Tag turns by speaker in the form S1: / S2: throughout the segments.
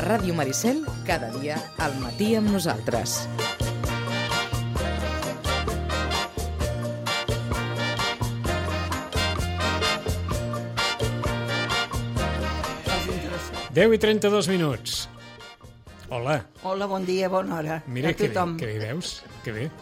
S1: Ràdio Maricel, cada dia al matí amb nosaltres.
S2: Deu i 32 minuts. Hola.
S3: Hola, bon dia, bona hora.
S2: Mira, que bé veus? Que bé.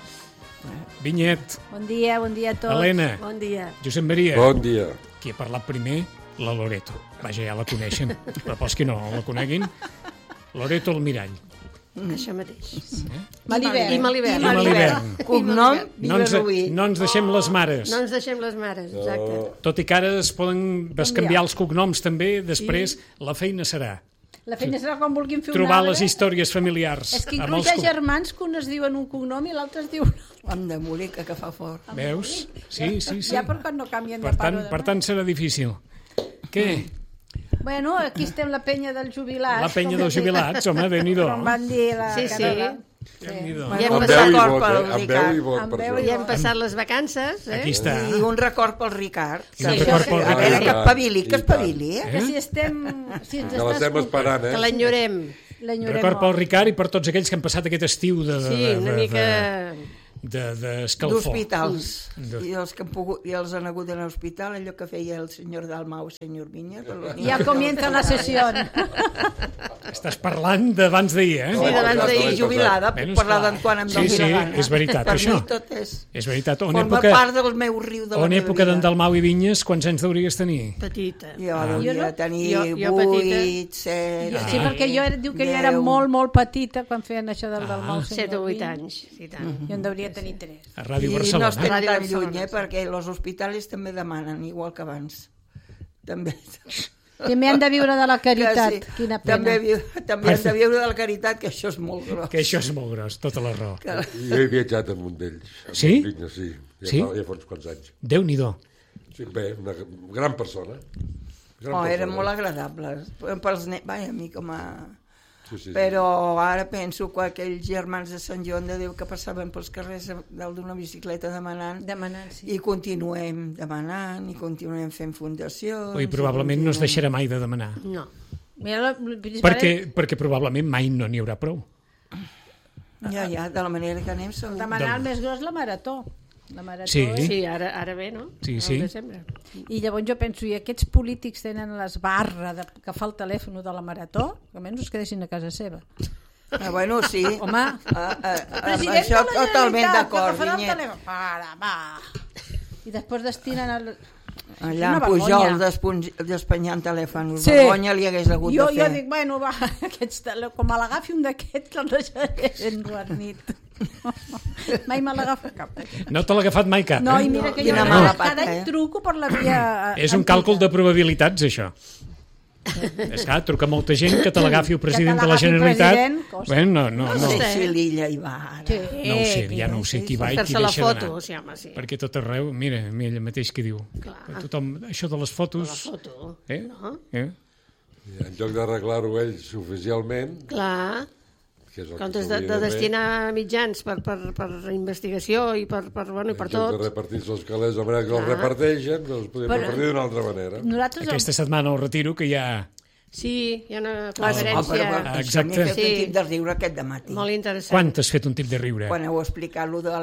S2: Vinyet.
S4: Bon dia a tots.
S2: Helena.
S4: Bon dia.
S2: Josep Maria.
S5: Bon dia.
S2: Qui ha parlat primer? La Loreto. Vaja, ja la coneixen. Però pels que no la coneguin, Loreto Almirall.
S6: Això mateix.
S4: Malibert.
S6: I Malibert.
S2: Malibert.
S3: Cognom,
S2: No ens deixem les mares.
S6: No ens deixem les mares, exacte.
S2: Tot i que ara es poden bescanviar els cognoms també, després la feina serà
S4: La feina serà quan vulguin fer
S2: trobar
S4: un arbre.
S2: les històries familiars.
S4: És que inclús hi ha germans que un es diuen un cognom i l'altre es diu...
S3: Hem de morir, que fa fort.
S2: Veus? Sí.
S4: Ja per quan no canvien de
S2: Per
S4: pare o de
S2: tant,
S4: mare.
S2: serà difícil. Què?
S4: Bueno, aquí estem la penya dels jubilats.
S2: La penya dels jubilats, home, Déu-n'hi-do.
S4: Com van dir la
S6: Sí.
S2: Déu-n'hi-do.
S6: Ja hem
S3: Amb
S6: passat
S3: veu i vot,
S6: pel
S3: amb
S6: Ricard.
S3: veu i
S5: vot,
S4: Amb
S5: per
S4: veu
S5: això.
S6: Ja hem passat les vacances,
S2: Aquí està.
S3: I un record pel Ricard.
S2: I un record pel
S3: A veure,
S2: Ricard.
S3: que espavili, eh?
S4: Que si estem... Si ens
S5: Que
S4: està
S5: l'estem esperant,
S6: que
S5: eh?
S6: l'enyorem.
S4: l'enyorem
S2: Record pel
S4: molt.
S2: Ricard i per tots aquells que han passat aquest estiu
S6: Sí, una mica...
S2: d'escalfor.
S3: D'hospitals. I els que han pogut, i els han hagut d'anar a l'hospital, allò que feia el senyor Dalmau, senyor Viñas.
S4: Ja comienza la sessió.
S2: Estàs parlant d'abans d'ahir, eh?
S6: Sí, d'abans d'ahir.
S3: Estic jubilada,
S2: Bueno,
S3: puc parlar
S2: esclar.
S3: d'en quan em
S2: Sí,
S3: doni
S2: sí,
S3: la gana.
S2: és veritat,
S3: per
S2: això.
S3: mi tot és...
S2: És veritat. On
S3: Forma
S2: època,
S3: part del meu riu de la
S2: on
S3: meva
S2: època d'en
S3: vida.
S2: Dalmau i Vinyes, quants anys hauries tenir?
S6: Petita.
S3: Jo devia tenir
S6: Jo
S3: 8, 7...
S4: Sí, perquè diu que ella era
S3: 10.
S4: molt petita quan feien això del Dalmau.
S6: 7 o 8 anys, i tant.
S4: Jo en devia tenir 3.
S2: A Ràdio
S3: I no
S2: Barcelona.
S3: estem
S6: Ràdio
S3: tan
S6: Barcelona,
S3: lluny, perquè els hospitals també demanen, igual que abans. També.
S4: També han de viure de la caritat.
S3: Que sí.
S4: Quina pena.
S3: També han de viure de la caritat, que això és molt gros.
S2: Que això és molt gros, tota la raó.
S5: Jo he viatjat amb un d'ells. amb
S2: Sí?
S5: el Vinyes, sí.
S2: Sí?
S5: Ja fa uns quants anys.
S2: Déu-n'hi-do.
S5: Sí, bé, una gran persona.
S3: Eren molt agradables. Vaja, a mi com a...
S5: Sí.
S3: Però ara penso que aquells germans de Sant Joan de Déu que passaven pels carrers dalt d'una bicicleta demanant,
S4: Sí.
S3: i continuem demanant, i continuem fent fundacions...
S2: I probablement no es deixarà mai de demanar.
S6: No.
S4: Mira,
S2: Perquè probablement mai no n'hi haurà prou.
S3: Ja, de la manera que anem...
S4: demanar el més gros la marató. La marató
S2: Sí.
S6: Sí, ara ve, no?
S2: Sí.
S6: Al desembre.
S4: I llavors jo penso, i aquests polítics tenen l'esbarra que fa el telèfon de la marató, que almenys es quedessin a casa seva.
S3: Bueno, sí.
S4: Home,
S3: Amb això totalment d'acord, Vinyet.
S4: Va. I després destinen al...
S3: Allà
S4: Una
S3: en Pujol
S4: vergonya.
S3: despenyant telèfons.
S4: Sí.
S3: Vergonya li hagués hagut
S4: Jo
S3: de fer.
S4: dic, bueno, va, com a l'agafi un d'aquests, el deixaré en guarnit. Mai me l'agafa cap.
S2: No te l'ha agafat mai cap,
S4: No, i
S2: eh?
S4: mira que
S3: Quina
S4: jo
S3: mala
S4: cada
S3: pata,
S4: any truco per la via...
S2: És un càlcul de probabilitats, això. És clar, truca molta gent que te l'agafi el president de la
S4: l'agafi el
S2: Generalitat.
S4: president, costa.
S2: Bueno, no.
S3: No sé si l'illa hi va ara.
S4: Sí.
S2: No ho sé, ja no ho sé qui va i qui
S6: Fer-se la
S2: deixa
S6: foto,
S2: d'anar.
S6: sí, home, sí.
S2: Perquè tot arreu, mira ell mateix que diu.
S6: Clar.
S2: Tothom, això de les fotos...
S6: La foto.
S2: Eh?
S6: No?
S2: Eh?
S5: I en lloc d'arreglar-ho ells oficialment,
S6: Clar,
S5: que és el
S6: en
S5: que
S6: comptes
S5: s'hauria
S6: de
S5: fer,
S6: destinar mitjans per investigació i per
S5: en
S6: tot.
S5: lloc de repartir-se els calés de manera que els reparteixen, doncs podem repartir d'una altra manera.
S4: Nosaltres...
S2: Aquesta setmana al retiro que hi ha...
S6: Sí, hi ha una
S3: Però
S6: conferència
S2: Exacte.
S3: m'he fet
S6: Sí.
S3: un tip de riure aquest dematí.
S6: molt interessant.
S2: Quan t'has fet un tip de riure?
S3: Quan heu explicat lo de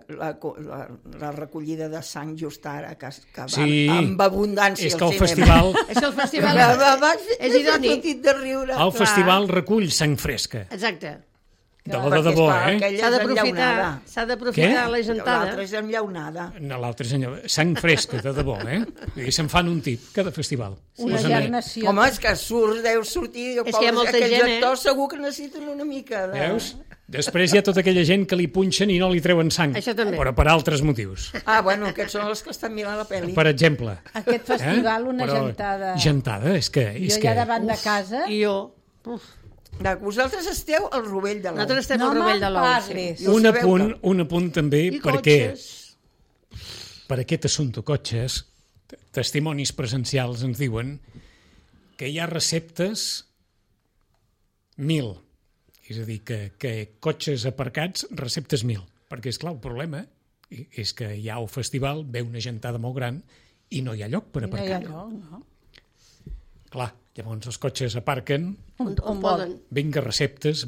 S3: la recollida de sang just ara, que va
S2: Sí.
S3: amb abundància
S2: És que
S3: al
S2: el
S3: cinema.
S2: festival...
S6: És que el festival és
S3: És
S6: idoni.
S3: un tip de riure.
S2: El festival recull sang fresca.
S6: Exacte.
S2: De la de debò, eh?
S6: S'ha d'aprofitar la gentada.
S3: L'altra és enllaunada.
S2: No, l'altre senyor, sang fresca, de debò, eh? I se'n fan un tip cada festival.
S4: Una
S2: Posen-
S4: gernació.
S3: Home, és que deu sortir...
S6: És que hi ha molta
S3: aquells
S6: gent,
S3: actors segur que necessiten una mica de...
S2: Veus? Després hi ha tota aquella gent que li punxen i no li treuen sang.
S6: Això també.
S2: Però per altres motius.
S3: Ah, bueno, aquests són els que estan mirant la pel·li.
S2: Per exemple.
S4: Aquest festival, una
S2: Però
S4: gentada.
S2: Gentada, és que...
S4: Jo ja davant de casa...
S6: I jo.
S3: Vosaltres esteu al Rovell de l'Ou.
S6: Nosaltres estem
S4: No
S6: al Rovell de l'Ou. Sí.
S4: parlis.
S3: I ho sabeu
S2: Un apunt també
S6: I
S2: perquè
S6: cotxes.
S2: per aquest assumpte cotxes, testimonis presencials ens diuen que hi ha receptes 1.000. És a dir, que cotxes aparcats, receptes 1.000. Perquè, és clar, el problema és que hi ha el festival, ve una gentada molt gran i no hi ha lloc per
S4: No hi ha
S2: aparcar.
S4: lloc, no?
S2: Clar, Llavors els cotxes aparquen,
S6: On poden.
S2: vinga receptes.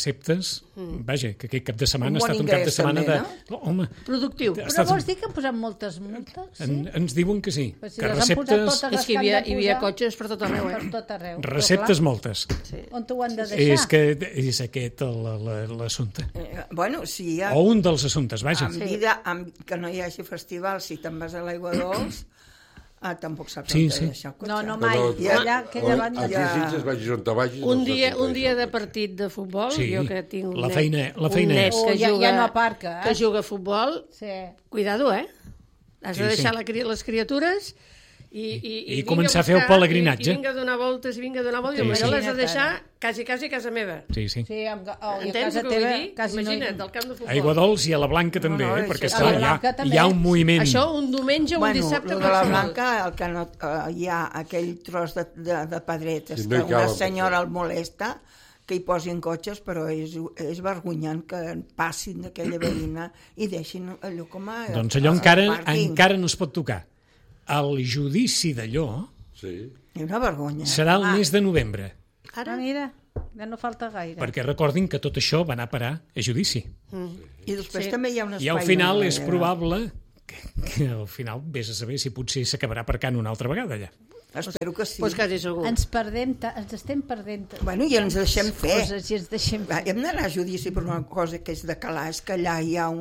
S2: Vaja, que aquest cap de setmana
S3: Un
S2: ha
S3: bon
S2: estat un cap de
S3: ingrés,
S2: setmana
S3: també,
S2: de... No? Home,
S6: Productiu.
S2: ha
S4: Però
S2: estat...
S4: vols dir que han posat moltes multes? Sí?
S2: Ens diuen que sí,
S4: Però si
S2: que
S4: les han posat
S2: receptes...
S4: totes
S6: És que hi
S4: han de
S6: havia
S4: posar
S6: cotxes per tot arreu,
S4: per tot arreu. Però,
S2: Receptes
S4: clar,
S2: moltes.
S4: On t'ho han de deixar?
S2: És que és aquest l'assumpte.
S3: Bueno, si hi ha...
S2: O un dels assumptes, vaja.
S3: Que no hi hagi festival, si te'n vas a l'Aigua Dols, tampoc saps
S2: Sí,
S3: on
S2: sí.
S3: deixar el cotxe.
S4: No, mai. Aquella banda...
S5: Aquí a Sitges vagis on te vagis...
S6: Un dia de partit de futbol,
S2: Sí,
S6: jo que tinc un
S2: la
S6: net,
S2: feina és.
S6: que
S4: Ja
S6: juga,
S4: no aparca,
S6: que juga a futbol,
S4: Sí.
S6: cuidado, Has de
S2: Sí,
S6: deixar
S2: sí.
S6: les criatures i
S2: I
S6: vinga
S2: començar a fer el
S6: buscar,
S2: pelegrinatge.
S6: I vinga a donar voltes, i vinga a donar voltes,
S2: Sí,
S6: i
S2: sí.
S6: allò l'has de deixar quasi a casa meva.
S2: Sí, sí.
S4: Sí, i a
S6: Entens
S4: casa
S6: el que vull
S4: teva
S6: dir?
S4: quasi
S6: Imagina't,
S4: no...
S6: del camp de futbol.
S2: Aigua Dols i a la Blanca també,
S3: No,
S2: perquè
S3: sí,
S2: esclar,
S4: a la Blanca també.
S2: hi ha un moviment.
S6: Això un diumenge o un dissabte.
S3: Bueno, de la Blanca, el que no, hi ha aquell tros de pedretes
S5: Sí, no
S3: que
S5: hi caben,
S3: una senyora el molesta, que hi posin cotxes, però és vergonyant que passin d'aquella veïna i deixin allò com a...
S2: Doncs allò
S3: a pàrquing.
S2: encara no es pot tocar. El judici d'allò
S5: Sí.
S3: És una vergonya.
S2: serà el mes de novembre,
S4: Ara, mira, ja no falta gaire.
S2: perquè recordin que tot això va anar a parar a judici.
S3: I després també hi ha un espai...
S2: I al final
S3: de
S2: és
S3: darrere.
S2: probable que al final vés a saber si potser s'acabarà aparcant una altra vegada allà.
S3: Espero que sí.
S6: Pues quasi segur.
S4: Ens estem perdent
S3: Bueno, i ens deixem fer.
S4: coses i ens deixem fer.
S3: Hem d'anar a judici per una cosa que és de calaix, que allà hi ha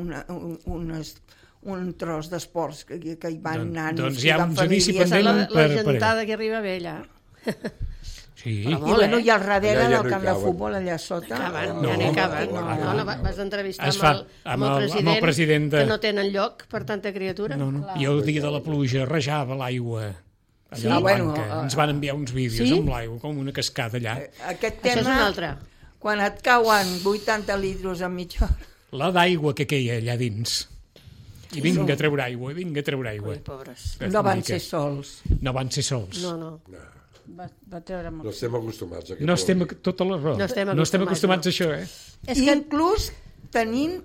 S3: un tros d'esports que hi van anant.
S2: doncs
S3: i
S2: hi ha
S3: van
S2: un judici
S3: famílies.
S2: pendent.
S6: La
S2: per
S6: gentada que arriba bé allà.
S2: Sí.
S3: I bueno, i al darrere
S5: Allà ja
S3: del
S5: no hi
S3: camp de
S5: caben.
S3: futbol, allà sota...
S6: Caben,
S2: No,
S6: ja n'hi caben.
S2: no,
S6: No, vas entrevistar
S2: Es fa
S6: amb el president
S2: de-
S6: que no tenen lloc per tanta criatura.
S2: No. I el dia de la pluja rajava l'aigua allà
S3: Sí?
S2: a la
S3: Bueno,
S2: Blanca. Ens van enviar uns vídeos
S6: Sí?
S2: amb l'aigua, com una cascada allà.
S3: Aquest
S6: Això és un
S3: tema,
S6: altre.
S3: quan et cauen 80 litres en mitja hora...
S2: La d'aigua que queia allà dins. I vinga a treure aigua, vinga a treure aigua.
S6: Ui, pobres.
S3: No van ser sols.
S2: No van ser sols.
S6: No.
S4: Va treure molt.
S5: No estem acostumats a aquest
S2: No estem,
S5: vol dir.
S2: tota la raó.
S6: No estem
S2: No estem
S6: acostumats,
S2: acostumats a això,
S4: És que
S3: Inclús tenint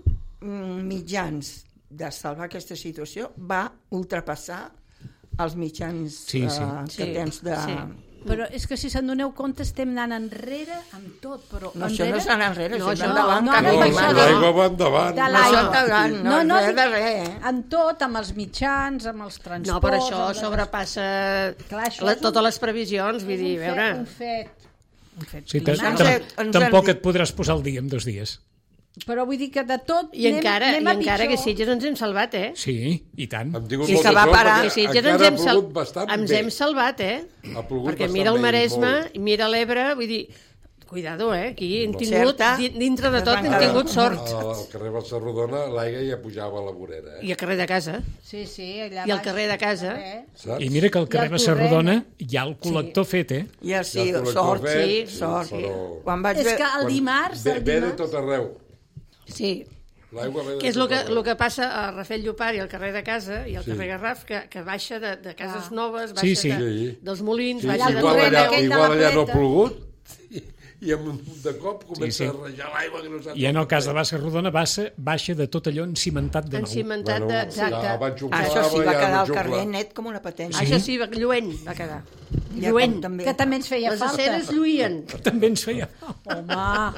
S3: mitjans de salvar aquesta situació, va ultrapassar els mitjans
S2: Sí.
S3: que
S6: Sí,
S3: tens de...
S6: sí.
S4: Però és que si se'n doneu compte estem anant enrere amb tot, però
S3: No, això no és anar enrere,
S6: No,
S3: això és
S6: això
S3: endavant.
S4: no,
S3: cap
S4: no,
S5: No,
S3: endavant.
S5: l'aigua va endavant.
S4: De
S3: Això
S4: l'aigua.
S3: endavant, no, res de res.
S4: En tot, amb els mitjans, amb els transports...
S6: No, però això
S4: amb les-
S6: sobrepassa
S4: Clar, això és un-
S6: totes les previsions. Vull dir, a veure...
S4: Un fet.
S2: Sí,
S3: Ens hem
S2: tampoc
S3: dit-
S2: et podràs posar al dia en 2 dies.
S4: Però vull dir que de tot
S6: I encara
S4: anem a
S6: que
S4: pitjor.
S6: Sitges ens hem salvat,
S2: Sí, i tant.
S5: Hem tingut
S3: Sí,
S5: molta
S3: que va
S5: sort
S3: parar.
S5: perquè
S6: Que Sitges ens
S5: encara
S6: hem,
S5: ha plogut bastant
S6: ens
S5: bé.
S6: hem salvat,
S5: Ha plogut
S6: Perquè
S5: bastant
S6: mira el
S5: bé i
S6: Maresme,
S5: molt.
S6: i mira l'Ebre, vull dir, cuidado, que hem tingut,
S3: Certa.
S6: dintre de tot, hem
S3: Arrencada.
S6: tingut sort.
S5: Al carrer Balsarrodona l'aigua ja pujava a la vorera.
S6: I al carrer de casa.
S4: Sí, sí, allà
S6: I al
S4: baix.
S6: carrer de casa.
S5: Saps?
S2: I mira que al carrer
S4: I el
S2: Bassarrodona hi ha el col·lector fet,
S3: Ja sí,
S5: Ja el col·lector
S3: sort,
S5: fet,
S3: sí, sort.
S5: però-
S3: Quan vaig
S4: És
S3: ver...
S4: que el dimarts...
S5: Ve de tot arreu.
S6: Sí,
S5: L'aigua ve de
S6: que és
S5: tot
S6: el
S5: arreu.
S6: que passa a Rafel Llopart i al carrer de casa i al carrer Garraf, que baixa de cases noves, baixa
S2: Sí.
S5: Sí.
S6: dels molins,
S5: Sí,
S6: baixa de
S5: igual
S4: torrent
S5: allà,
S4: aquell de la
S5: igual allà no ha
S4: Pleta.
S5: plogut i de cop comença
S2: Sí, sí.
S5: a rajar l'aigua que no sap.
S2: I en el cas de Bassarrodona baixa de tot allò encimentat de nou.
S6: encimentat de...
S5: ja
S6: Exacte.
S5: van xuclar,
S3: Això sí, va
S5: ja
S3: quedar
S5: van
S3: al
S5: xuclar.
S3: carrer net com una patència.
S6: Això sí, lluent va quedar.
S3: Ja
S6: Lluent.
S3: com també.
S4: Que també ens feia
S6: Les
S4: falta.
S6: aceres lluïen.
S2: També ens feia...
S4: Home,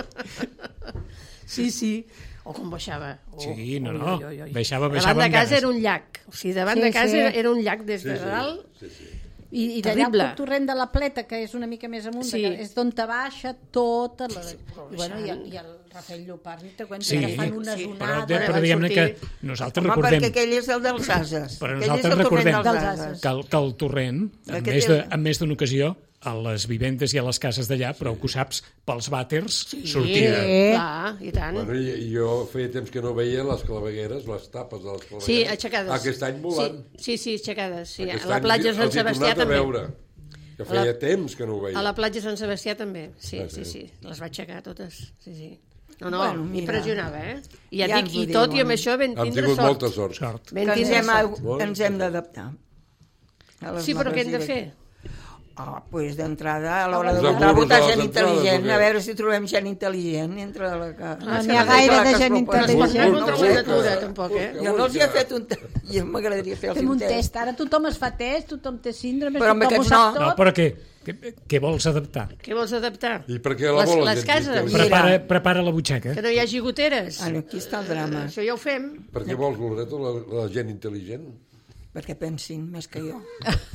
S6: Sí. O com baixava.
S2: Sí, no. Baixava
S6: Davant
S2: amb
S6: de casa
S2: ganes.
S6: era un llac. O sigui, davant
S4: Sí,
S6: de casa
S4: sí.
S6: era un llac des de dalt.
S4: i d'allà
S6: Terrible.
S4: el torrent de la Pleta, que és una mica més amunt,
S6: Sí.
S4: que és d'on te baixa tota la... I, bueno, i el Rafel Llopart, i te cuenta
S2: Sí,
S4: que fan unes
S3: sí,
S4: onades...
S2: Però diguem-ne que nosaltres
S3: Home,
S2: recordem
S3: perquè aquell és el dels ases.
S2: Però
S3: Aquell és
S2: nosaltres
S3: el torrent
S2: recordem
S3: dels
S4: dels
S3: ases.
S2: que el torrent,
S3: Aquest
S2: en més d'una ocasió, a les vivendes i a les cases d'allà, però que ho saps, pels vàters sortia.
S6: Clar, i tant.
S5: Bueno, jo feia temps que no veia les clavegueres, les tapes de les clavegueres.
S6: Sí, aixecades.
S5: Aquest any volant.
S6: Sí, aixecades. Sí.
S5: Aquest
S6: A la
S5: any
S6: platja de Sant
S5: els he tornat
S6: Sebastià
S5: a
S6: també.
S5: veure, que feia temps que no ho veia.
S6: A la platja de Sant Sebastià també. Sí.
S5: sí.
S6: Les va aixecar totes. Sí. No,
S3: Bueno, mira.
S6: impressionava, I ja
S3: Ja
S6: dic,
S3: ens ho
S6: i tot i
S3: diuen.
S6: amb això vam
S5: Hem
S6: tindre
S5: tingut
S6: sort.
S5: molta sort.
S2: Sort.
S6: Vam
S3: Que
S6: tindre sort.
S3: ens hem d'adaptar. a les
S6: Sí, però
S3: noves
S6: què hem de
S3: directives.
S6: fer?
S3: Doncs d'entrada, a l'hora de
S5: Posem
S3: votar,
S5: euros
S3: votar
S5: a les
S3: gent
S5: entrades,
S3: intel·ligent,
S5: o què?
S3: a veure si trobem gent intel·ligent entre la que...
S4: No n'hi ha gaire de gent intel·ligent.
S6: No contra la natura, tampoc,
S3: Jo no els hi he fet un test, jo m'agradaria fer-los
S4: Fem
S3: un
S4: un test. Ara tothom es fa test, tothom té síndrome,
S3: Però amb
S4: tothom ho
S3: aquests
S4: sap
S3: no.
S2: No,
S4: tot.
S2: però què vols adaptar?
S6: Què vols adaptar?
S5: I per què la volen?
S6: Les cases.
S3: Mira.
S2: Prepara la butxaca.
S6: Que no hi hagi goteres.
S3: Aquí està el drama,
S6: Això ja ho fem.
S5: Per què vols, Loreto, la gent intel·ligent?
S3: perquè pensin més que jo.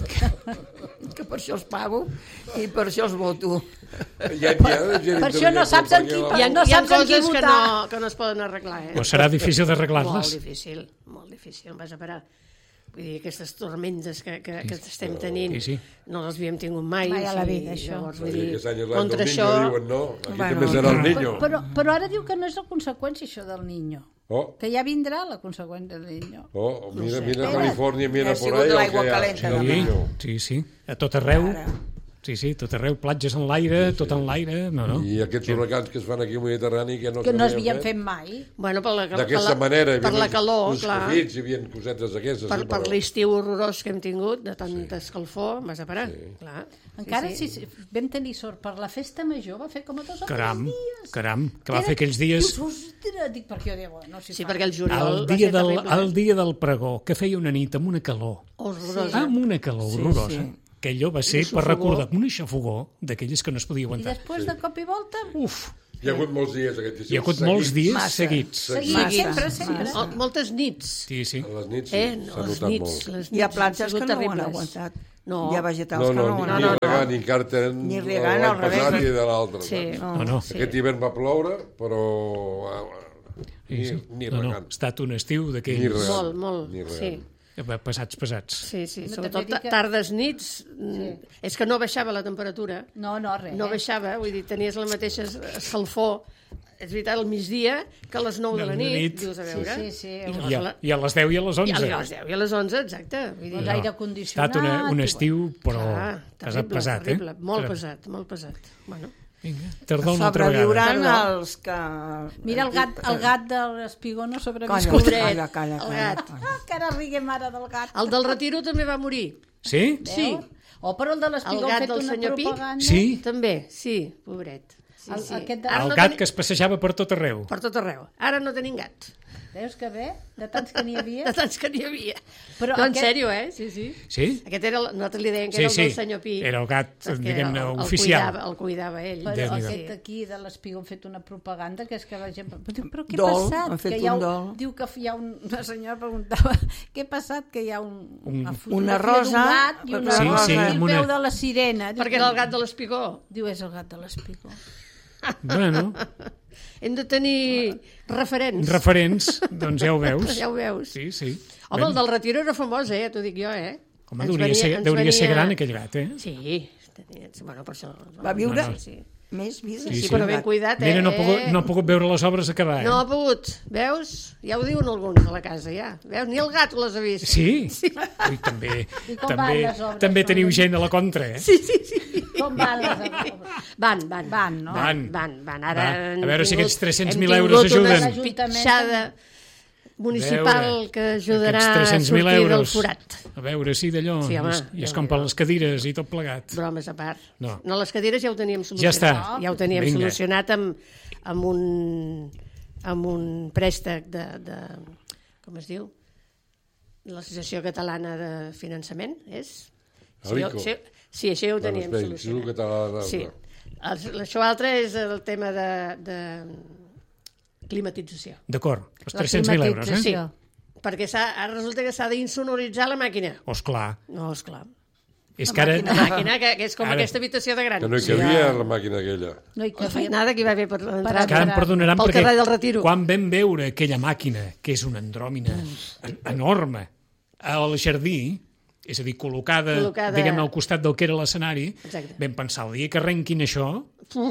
S3: Que per això els pago i per això els voto.
S5: Ja de gent
S4: Per això no
S5: intel·ligent,
S4: saps
S5: però
S4: en qui
S5: per què
S6: Hi ha,
S4: No
S6: hi ha
S4: saps en qui
S6: coses
S4: votar.
S6: que no es poden arreglar,
S2: O serà difícil
S6: Molt
S2: d'arreglar-les?
S6: difícil, molt difícil. Vas a parar. Vull dir, aquestes tormentes que estem tenint
S2: Sí, sí.
S6: no les havíem tingut mai.
S4: Mai a la
S6: i
S4: vida, això.
S6: Llavors,
S5: Sí,
S6: vull dir,
S5: aquest any és l'any
S6: contra
S5: del
S6: això...
S5: niño, diuen no, aquí
S3: Bueno.
S5: també serà el niño.
S4: Però ara diu que no és la conseqüència, això del niño.
S5: Oh,
S4: Que ja vindrà la conseqüència del niño.
S5: mira, mira
S4: Espera't.
S5: Califòrnia, mira
S3: Ha
S5: por
S3: sigut
S5: ahí, el
S3: l'aigua
S5: que hi ha.
S3: calenta,
S5: El
S3: demà.
S5: niño.
S2: Sí, a tot arreu.
S3: Ara.
S2: Sí, tot arreu, platges en l'aire, tot en l'aire, no.
S5: I aquests huracans que es fan aquí al Mediterrani que no
S4: Que no es
S5: s'havien
S4: havien fet mai.
S6: Bueno,
S5: d'aquesta manera.
S6: per la calor,
S5: uns
S6: clar.
S5: cofits, hi havia cosetes d'aquestes.
S6: Per,
S5: sí,
S6: per
S5: però-
S6: l'estiu horrorós que hem tingut, de tanta escalfor, vas a parar. Clar.
S4: Encara si vam tenir sort per la festa major, va fer com a 2 o 3 dies.
S2: Caram, que va fer aquells dies...
S4: Dius, ostres, dic, perquè jo dic, no, si
S6: Sí,
S4: fa...
S6: perquè el juliol
S2: El
S6: va
S2: dia,
S6: ser
S2: del,
S6: terrible.
S2: el dia del pregó, que feia una nit amb una calor,
S6: Horrorosa.
S2: amb una calor horrorosa,
S3: sí.
S2: que allò va ser, per recordar, una xafogó d'aquelles que no es podia
S4: I
S2: aguantar.
S4: després de cop i volta,
S2: Uf,
S5: Hi ha hagut molts dies aquest estiu.
S2: hi ha hagut molts dies
S3: Massa.
S2: seguits.
S4: seguir,
S3: Massa,
S4: sempre.
S6: Oh, moltes nits.
S2: Sí, sí.
S5: A les nits
S6: No,
S5: s'ha
S6: les
S5: notat
S6: nits,
S5: molt.
S6: les nits
S3: Hi ha
S6: han
S3: platges
S6: sigut
S3: que no ho han
S6: terribles.
S3: aguantat.
S6: No.
S3: Hi ha vegetals
S5: No,
S3: que no ho
S5: no,
S3: han
S5: ni
S3: aguantat.
S5: regar, ni càrten
S3: Ni regant,
S5: l'any
S3: al revés.
S5: passat i de l'altre.
S6: Sí.
S5: saps?
S2: No, no.
S5: Aquest hivern va ploure, però ni
S2: No, no, ha
S5: regant.
S2: estat un estiu
S5: Ni
S2: d'aquells
S5: regant.
S6: Molt, molt,
S5: Ni
S6: sí.
S5: regant.
S2: pesats.
S6: Sí, sí,
S4: No,
S6: sobretot
S4: també dic que-
S6: tardes, nits, és que no baixava la temperatura,
S4: No, res.
S6: no baixava, vull dir, tenies la mateixa escalfor, és veritat, al migdia, que a les 9 de la nit, dius, a veure.
S4: Sí, sí.
S6: I
S2: I a les 10 i a les
S6: I
S2: 11.
S6: a les 10 i a les 11, exacte. Vull dir,
S4: L'aire
S2: Ha
S4: condicionat.
S2: estat un estiu, però
S6: terrible,
S2: pesat,
S6: terrible,
S2: eh?
S6: molt pesat, molt pesat. Bueno,
S2: Vinga, tardor una altra vegada.
S3: Sobreviuran els que...
S4: Mira, el gat de l'Espigó no
S3: Calla,
S4: sobreviscut.
S6: Pobret,
S3: calla,
S6: el
S3: calla.
S6: gat.
S4: Que ara rigui mare del gat.
S6: el del Retiro també va morir.
S2: Sí?
S6: Sí,
S4: O però el de l'Espigó
S6: El
S4: ha
S6: gat
S4: fet
S6: del
S4: una
S6: senyor Pi?
S4: propaganda.
S2: Sí?
S6: també, sí, pobret. Sí,
S4: El-
S6: sí.
S4: aquest de-
S6: Ara
S2: El
S6: no
S2: gat que es passejava per tot arreu.
S6: Per tot arreu. Ara no tenim gat,
S4: Veus que bé? De tants que n'hi havia.
S6: de tants que n'hi havia.
S4: Però
S6: No, en
S4: aquest-
S6: sèrio, sí, sí.
S2: Sí?
S6: Aquest era, nosaltres li deien que
S2: Sí,
S6: era el del
S2: sí.
S6: senyor Pi.
S2: Era el gat,
S6: perquè
S2: diguem-ne, oficial.
S6: El cuidava ell.
S4: Però
S2: Déu-n'hi-do.
S4: aquest aquí de l'Espigó han fet una propaganda que és que la gent... Però què ha
S3: Dol,
S4: passat?
S3: han fet
S4: Que hi ha
S3: un dol.
S4: Diu que hi ha una senyora preguntava què ha passat? Que hi ha una fotografia
S3: Una rosa,
S4: d'un gat i una
S3: Sí,
S4: rosa
S2: sí,
S4: i el
S2: amb una-
S4: peu de la sirena. Diu
S6: Perquè era el gat de l'Espigó.
S4: Diu, és el gat de l'Espigó.
S2: Bueno,
S6: Hem de tenir referents.
S2: referents, doncs ja ho veus.
S6: Ja ho veus.
S2: Sí, sí.
S6: Home, el del Retiro era famós, t'ho dic jo,
S2: Home,
S6: Ens
S2: deuria ser gran aquell gat, eh?
S6: Sí, bueno, per això...
S3: Va viure
S6: Sí, sí.
S3: més vida.
S6: Sí,
S2: sí.
S6: però ben cuidat,
S2: Mira, no ha pogut veure les obres acabar, eh?
S6: No ha pogut, veus? Ja ho diuen alguns a la casa, ja. Veus? Ni el gat les ha vist.
S2: Sí? Ui, també,
S4: I com van les obres,
S2: també teniu
S4: Pablo?
S2: gent a la contra, eh?
S6: Sí, sí, sí.
S4: Com van les obres?
S6: Van.
S4: Van, no?
S6: Van. Ara
S2: Va,
S6: hem
S2: a veure si
S6: tingut-
S2: aquests 300.000
S6: hem tingut
S2: euros ajuden.
S6: una
S4: L'Ajuntament
S6: pitjada municipal
S2: Veure,
S6: que ajudarà a
S2: aquests 300.000
S6: sortir del
S2: euros.
S6: forat.
S2: A veure, sí, d'allò.
S6: Sí, home,
S2: I es
S6: Déu-n'hi-do.
S2: compren les cadires i tot plegat.
S6: Bromes a part.
S2: No.
S6: Les cadires ja ho teníem
S2: Ja
S6: solucionat.
S2: està.
S6: Ja ho teníem
S2: Vinga.
S6: solucionat amb un préstec de... Com es diu? L'Associació Catalana de Finançament, és?
S5: Alico.
S6: Sí, això ja ho teníem
S5: Bueno, espera,
S6: solucionat.
S5: Institut Català de...
S6: Sí. Això altre és el tema de climatització.
S2: D'acord, els
S4: La
S2: 300.000 euros, eh?
S6: Sí,
S4: climatització.
S6: perquè ara resulta que s'ha d'insonoritzar la màquina.
S2: Oh, esclar.
S6: No, esclar.
S2: És que ara...
S6: La màquina, que és com
S2: Ara.
S6: aquesta habitació de gran.
S5: Que no hi cabia la màquina aquella.
S4: No hi
S6: La
S4: cabia.
S6: feinada que hi va haver per l'entrada.
S2: Que ara em perdonaran
S6: Pel
S2: perquè
S6: carrer del Retiro.
S2: quan vam veure aquella màquina, que és una andròmina enorme, al jardí, és a dir, col·locada. Diguem-ne, al costat del que era l'escenari,
S6: Exacte.
S2: vam pensar, el dia que arrenquin això...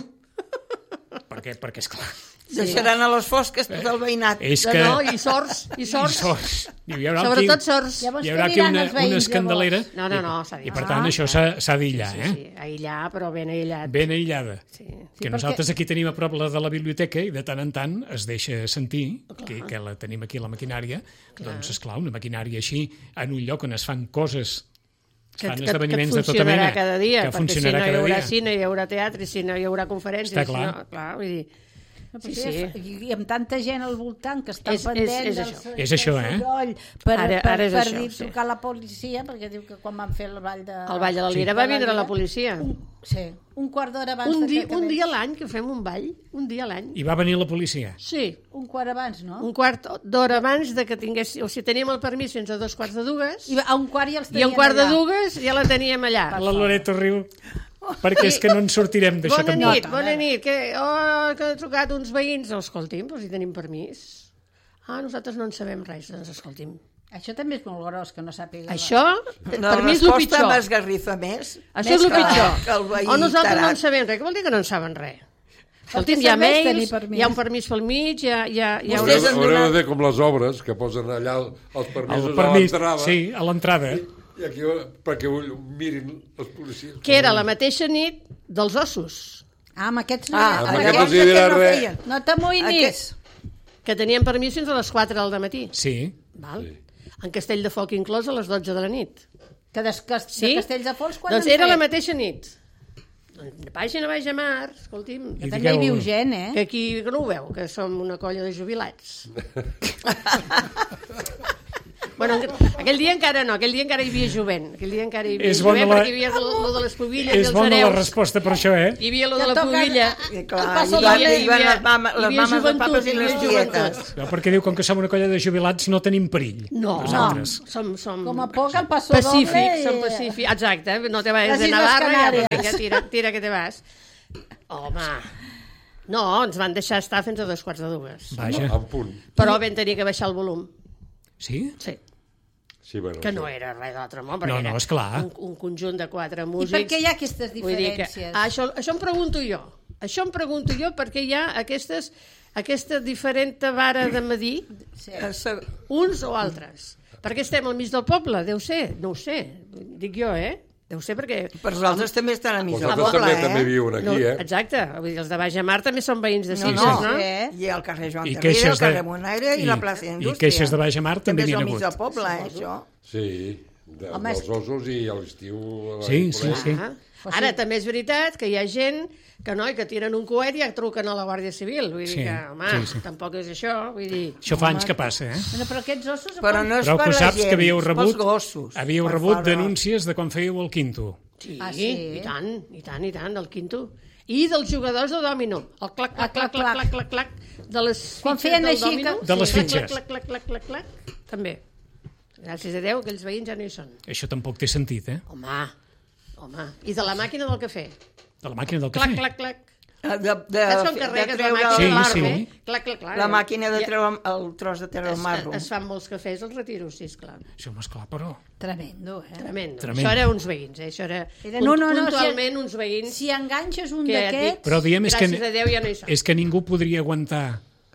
S2: perquè esclar,
S3: Deixaran a les fosques tot el veïnat.
S2: és
S6: No,
S2: que...
S6: no, i sorts.
S2: I sorts. Diu, hi haurà
S6: Sobretot
S2: aquí,
S6: sorts.
S4: Llavors,
S2: hi
S4: què
S2: haurà aquí
S4: diran
S2: una
S4: els veïns,
S2: escandelera
S6: No, s'ha dit.
S2: i per tant això s'ha d'aïllar,
S6: Sí,
S2: eh?
S6: sí, aïllar, però ben aïllat.
S2: Ben aïllada.
S6: Sí.
S2: Que nosaltres aquí tenim a prop la de la biblioteca i de tant en tant es deixa sentir que la tenim aquí, la maquinària. Doncs, esclar, una maquinària així, en un lloc on es fan coses fan esdeveniments de tota mena.
S6: Que funcionarà cada dia,
S2: que
S6: perquè si no hi haurà
S2: dia.
S6: cine, hi haurà teatre, si no hi haurà conferències...
S2: Està clar.
S6: Si no, clar, vull dir...
S4: Sí. I amb tanta gent al voltant que estan pendents
S2: És això,
S4: per
S6: és
S4: dir,
S6: això,
S4: trucar a la policia, perquè diu que quan van fer el ball de...
S6: El ball de la Lira va vindre la policia.
S4: Un quart d'hora abans
S6: un dia a l'any, que fem un ball, un dia a l'any.
S2: I va venir la policia?
S6: Sí.
S4: Un quart abans, no?
S6: Un quart d'hora abans de que tingués... O sigui, teníem el permís fins a 2:45.
S4: I a un quart ja els
S6: tenien allà. I a 1:45 ja la teníem allà.
S2: La Loreto riu. Perquè és que no ens sortirem d'això tampoc.
S6: Bona nit, que ha trucat uns veïns. Escolti'm, però si tenim permís. Nosaltres no en sabem res, doncs escolti'm.
S4: Això també és molt gros, que no sàpiga.
S6: Això,
S3: no,
S6: per mi és el pitjor.
S3: La resposta m'esgarrifa més.
S6: Això és el pitjor. O nosaltres no en sabem res. Què vol dir que no en saben res? Escolti'm, hi ha mails, hi ha un permís pel mig, hi ha...
S5: Haureu de fer com les obres, que posen allà els permisos a l'entrada.
S2: Sí, a l'entrada.
S5: I aquí, perquè mirin els policies.
S6: Que era la mateixa nit dels ossos.
S4: Amb aquests
S5: no. Aquests no dirà res.
S4: No t'amoïnis.
S6: Que tenien permís fins a les 4 del matí.
S2: Sí.
S6: Val? En Castell de Foc inclòs a les 12 de la nit.
S4: Que de Castells de Focs quan
S6: doncs era la mateixa nit. Pàgina baix a mar, escolti'm.
S4: Que també hi viu gent,
S6: Que aquí no ho veu, que som una colla de jubilats. Bueno, aquell dia encara no, aquell dia encara hi havia jovent. Aquell dia encara hi havia jovent perquè hi havia lo de les pobilles i els hereus.
S2: És bona la resposta per això,
S6: Hi havia lo de la pobilla.
S3: I van les mames, els papes i les tietes.
S2: Perquè diu, com que som una colla de jubilats, no tenim perill.
S6: No, som
S4: com a poc el passo doble.
S6: Pacífics, som pacífics. Exacte, no te vayas de Navarra, vinga, tira que te vas. Home... No, ens van deixar estar fins a 2:45.
S2: Vaja.
S5: En punt.
S6: Però vam tenir que baixar el volum.
S2: Sí?
S6: Sí.
S5: Sí, bueno,
S6: que no era res d'altre món,
S2: perquè no, esclar.
S6: Un conjunt de 4 músics.
S4: I per què hi ha aquestes diferències?
S6: Això em pregunto jo. Això em pregunto jo perquè hi ha aquesta diferent vara de medir uns o altres. Perquè estem al mig del poble, deu ser, no ho sé, dic jo, Deu ser perquè...
S3: Per vosaltres també estan a mig del
S5: poble,
S3: poble,
S5: també viuen aquí,
S6: Exacte, els de Baix a Mar també són veïns de Sitges, no?
S3: I el carrer Joan Carrera, el carrer Bonaire i la plaça Indústria.
S2: I queixes de Baix a Mar també n'hi ha hagut.
S3: També és al mig del poble, això.
S5: Sí, dels ossos i a l'estiu...
S2: Sí.
S6: Ara també és veritat que hi ha gent que tiren un coet i ja truquen a la Guàrdia Civil. Vull dir que, home, tampoc és això. Vull dir...
S2: Això fa anys que passa,
S4: Però aquests ossos...
S3: Però no és per la gent, és pels gossos.
S2: Havíeu rebut denúncies de quan fèieu el quinto.
S6: Sí, i tant, el quinto. I dels jugadors de dòmino. El clac, clac, clac, clac, clac, clac, de les fitxes del dòmino.
S2: De les fitxes.
S6: Clac, clac, clac, clac, clac, també. Gràcies a Déu, aquells veïns ja no hi són.
S2: Això tampoc té sentit,
S6: Home. I de la màquina del cafè.
S2: De la màquina del cafè?
S6: Clac, clac, clac.
S3: De treure la màquina de treure el tros de treure el marro.
S6: Es fan molts cafès als retiros, sí, esclar.
S2: Això m'esclar, però...
S4: Tremendo.
S6: Això era uns veïns, això era puntualment uns veïns...
S4: Si enganxes un d'aquests...
S2: Però diem,
S6: gràcies a Déu ja no hi són.
S2: És que ningú podria aguantar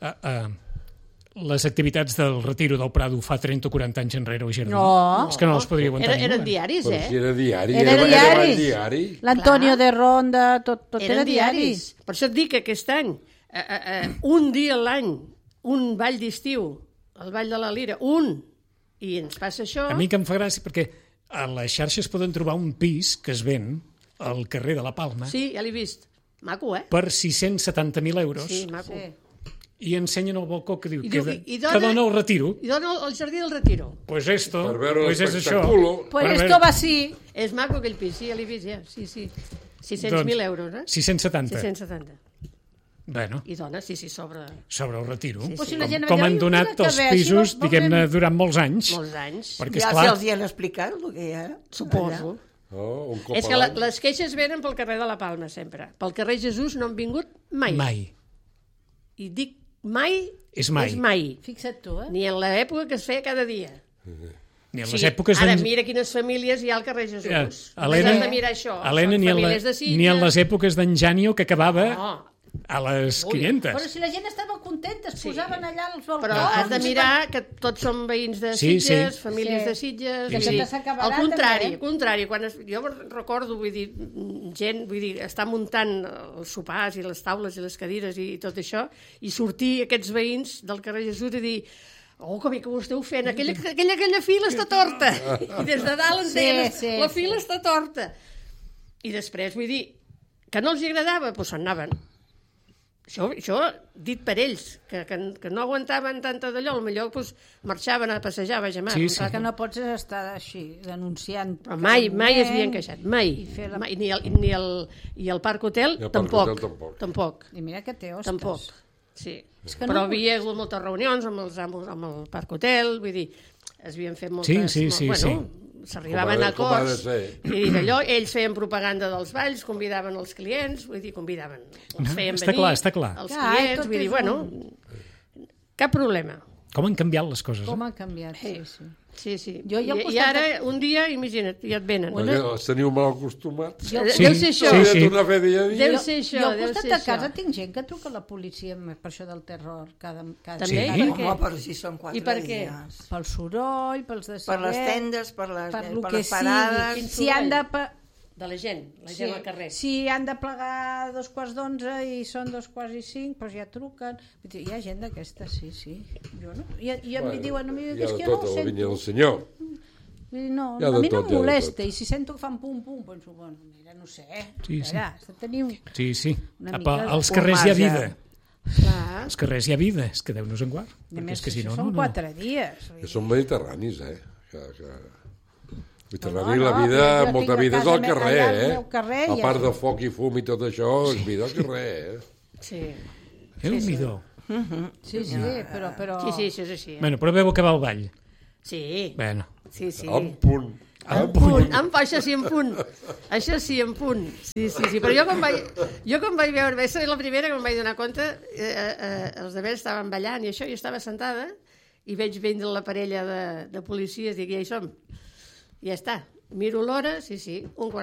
S2: les activitats del Retiro del Prado fa 30 o 40 anys enrere al jardí.
S4: No.
S2: És que no les podria aguantar ningú.
S6: Eren diaris,
S5: Però si era diari.
S4: Era diari. L'Antonio de Ronda, tot era diaris.
S6: Per això et dic que aquest any, un dia a l'any, un ball d'estiu, el ball de la Lira, i ens passa això...
S2: A mi que em fa gràcia, perquè a les xarxes poden trobar un pis que es ven al carrer de la Palma.
S6: Sí, ja l'he vist. Maco,
S2: Per 670.000 euros.
S6: Sí, maco.
S2: I ensenyen el balcó que diu que dona el Retiro.
S6: I dona el jardí del Retiro.
S2: Pues esto,
S5: per veure
S2: pues és això.
S4: Pues esto va así.
S6: És maco aquell pis, sí, ja l'he vist, ja. Sí. 600.000 euros,
S2: 670.
S6: 670.
S2: Bueno.
S6: I dona, sobre
S2: el Retiro.
S6: Sí.
S2: Com han donat els pisos, diguem-ne, durant molts anys.
S6: Molts anys.
S3: Ja se'ls hi han explicat el que hi ha.
S6: Suposo. És que les queixes venen pel carrer de la Palma, sempre. Pel carrer Jesús no han vingut mai.
S2: Mai.
S6: I dic mai
S2: és mai.
S4: Fixa't tu,
S6: Ni en l'època que es feia cada dia.
S2: Ni en les èpoques...
S6: Ara mira quines famílies hi ha al carrer Jesús.
S2: Helena,
S6: de mirar això.
S2: Ni en les èpoques d'en Janio, que acabava a les 500.
S4: Però si la gent estava contenta, es posaven allà als balcons...
S6: Però has de mirar que tots som veïns de Sitges, famílies de Sitges... Al contrari, quan jo recordo, gent, estar muntant els sopars i les taules i les cadires i tot això, i sortir aquests veïns del carrer Jesús i dir com que ho esteu fent, aquella fila està torta. I des de dalt ens deien, la fila està torta. I després, vull dir, que no els agradava, doncs se'n anaven. Això dit per ells, que no aguantaven tanta d'allò, potser marxaven a passejar, vaja,
S4: sí. Que no pots estar així, denunciant.
S6: Però mai es havien queixat, mai. I el Parc Hotel, tampoc.
S4: I mira que té hostes.
S6: Tampoc, sí. Però havia hagut moltes reunions amb el Parc Hotel, vull dir, es havien fet moltes...
S2: Sí.
S6: S'arribaven a acords i d'allò, ells feien propaganda dels balls, convidaven els clients, vull dir, els feien venir
S2: està clar.
S6: Els clients, vull dir, bueno, cap problema.
S2: Com han canviat les coses,
S4: Com han canviat, sí.
S6: Sí. I ara, un dia, imagina't, ja et venen.
S5: Perquè els teniu mal acostumats.
S6: Deu ser això. Deu ser això.
S4: Jo al costat de casa tinc gent que truca a la policia per això del terror cada
S6: També?
S4: dia.
S3: Home, però si són 4 dies.
S4: Pel soroll, per
S3: les tendes, per les parades.
S4: Si han de...
S6: De la gent al carrer.
S4: Si han de plegar 2:45 i són 2:45, doncs ja truquen. Hi ha gent d'aquesta, sí. Jo no. I em diuen, és que jo no ho sento.
S5: Del senyor.
S4: No, a mi no em molesta. I si sento que fan pum-pum, penso, bueno, mira, no sé.
S2: Sí.
S4: Tenim...
S2: Sí. Als carrers hi ha vida. Als carrers hi ha vida, és que Déu nos en guard.
S4: Perquè és que si no, són 4 dies.
S5: Que són mediterranis, Mediterrani, la vida, molta vida és al carrer, A part de foc i fum i tot això, és vida al carrer,
S6: Sí.
S2: Déu-n'hi-do.
S4: Sí, però...
S6: Sí, és així.
S2: Bueno, però veu acabar el ball.
S6: Sí.
S2: Bueno.
S6: Sí.
S5: En punt.
S6: Això sí, en punt. Això sí, en punt. Sí. Però jo quan vaig veure, va ser la primera que em vaig donar compte, els altres estaven ballant i això, jo estava sentada i veig vindre la parella de policies, dic, ja hi som. Ja està. Miro l'hora, sí, 1:45.